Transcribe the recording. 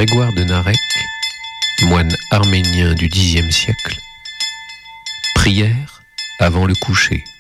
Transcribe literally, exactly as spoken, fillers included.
Grégoire de Narek, moine arménien du Xe siècle. Prière avant le coucher.